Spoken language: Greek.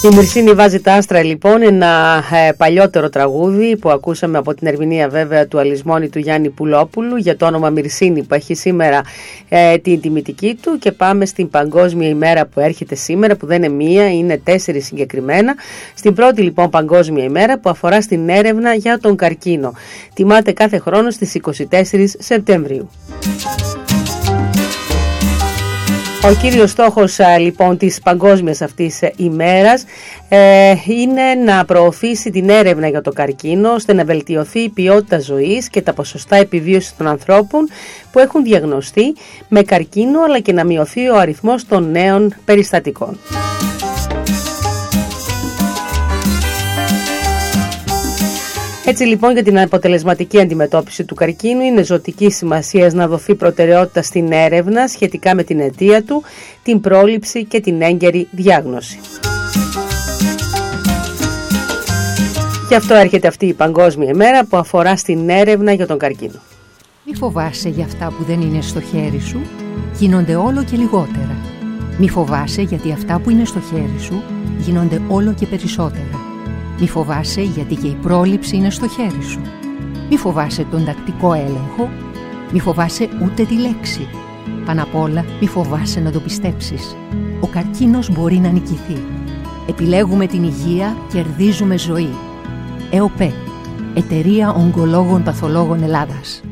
Η Μυρσίνη βάζει τα άστρα, λοιπόν, ένα παλιότερο τραγούδι που ακούσαμε από την ερμηνεία βέβαια του Αλυσμόνη του Γιάννη Πουλόπουλου για το όνομα Μυρσίνη, που έχει σήμερα την τιμητική του, και πάμε στην Παγκόσμια ημέρα που έρχεται σήμερα, που δεν είναι μία, είναι 4 συγκεκριμένα. Στην πρώτη λοιπόν Παγκόσμια ημέρα που αφορά στην έρευνα για τον καρκίνο. Τιμάται κάθε χρόνο στις 24 Σεπτεμβρίου. Ο κύριος στόχος λοιπόν της παγκόσμιας αυτής ημέρας είναι να προωθήσει την έρευνα για το καρκίνο, ώστε να βελτιωθεί η ποιότητα ζωής και τα ποσοστά επιβίωσης των ανθρώπων που έχουν διαγνωστεί με καρκίνο, αλλά και να μειωθεί ο αριθμός των νέων περιστατικών. Έτσι λοιπόν, για την αποτελεσματική αντιμετώπιση του καρκίνου είναι ζωτικής σημασίας να δοθεί προτεραιότητα στην έρευνα σχετικά με την αιτία του, την πρόληψη και την έγκαιρη διάγνωση. Γι' αυτό έρχεται αυτή η Παγκόσμια ημέρα που αφορά στην έρευνα για τον καρκίνο. Μη φοβάσαι για αυτά που δεν είναι στο χέρι σου, γίνονται όλο και λιγότερα. Μη φοβάσαι γιατί αυτά που είναι στο χέρι σου γίνονται όλο και περισσότερα. Μη φοβάσαι γιατί και η πρόληψη είναι στο χέρι σου. Μη φοβάσαι τον τακτικό έλεγχο. Μη φοβάσαι ούτε τη λέξη. Πάνω απ' όλα μη φοβάσαι να το πιστέψεις. Ο καρκίνος μπορεί να νικηθεί. Επιλέγουμε την υγεία, κερδίζουμε ζωή. ΕΟΠΕ, Εταιρεία Ογκολόγων Παθολόγων Ελλάδας.